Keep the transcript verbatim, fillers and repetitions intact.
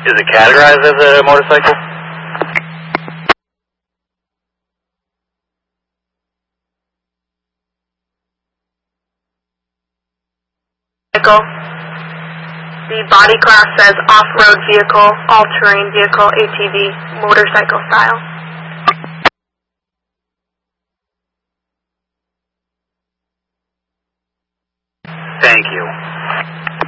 Is it categorized as a motorcycle? The body class says off-road vehicle, all-terrain vehicle, A T V, motorcycle style.